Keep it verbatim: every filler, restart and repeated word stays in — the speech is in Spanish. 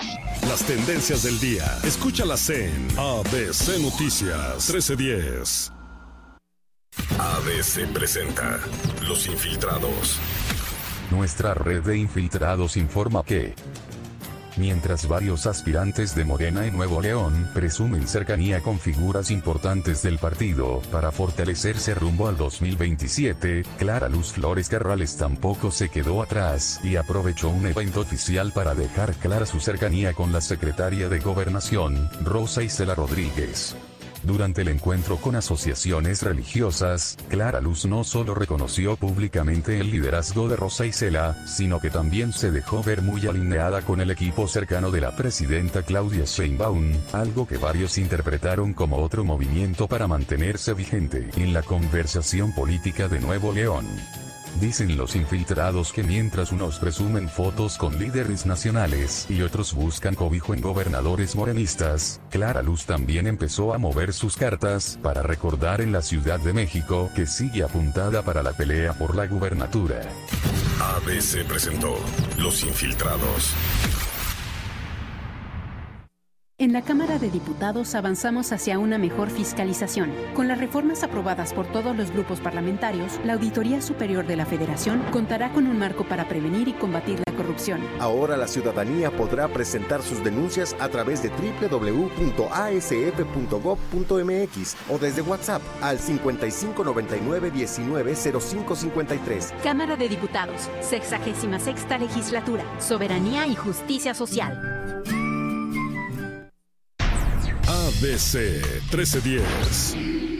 Las tendencias del día. Escúchalas en A B C Noticias trece diez. A B C presenta Los Infiltrados. Nuestra red de infiltrados informa que, mientras varios aspirantes de Morena en Nuevo León presumen cercanía con figuras importantes del partido para fortalecerse rumbo al dos mil veintisiete, Clara Luz Flores Carrales tampoco se quedó atrás y aprovechó un evento oficial para dejar clara su cercanía con la secretaria de Gobernación, Rosa Isela Rodríguez. Durante el encuentro con asociaciones religiosas, Clara Luz no solo reconoció públicamente el liderazgo de Rosa Isela, sino que también se dejó ver muy alineada con el equipo cercano de la presidenta Claudia Sheinbaum, algo que varios interpretaron como otro movimiento para mantenerse vigente en la conversación política de Nuevo León. Dicen los infiltrados que mientras unos presumen fotos con líderes nacionales y otros buscan cobijo en gobernadores morenistas, Clara Luz también empezó a mover sus cartas para recordar en la Ciudad de México que sigue apuntada para la pelea por la gubernatura. A B C presentó Los Infiltrados. En la Cámara de Diputados avanzamos hacia una mejor fiscalización. Con las reformas aprobadas por todos los grupos parlamentarios, la Auditoría Superior de la Federación contará con un marco para prevenir y combatir la corrupción. Ahora la ciudadanía podrá presentar sus denuncias a través de doble u doble u doble u punto a s f punto gob punto m x o desde WhatsApp al cincuenta y cinco noventa y nueve diecinueve cero cinco cincuenta y tres. Cámara de Diputados, sexagésima sexta legislatura, soberanía y justicia social. A B C trece diez.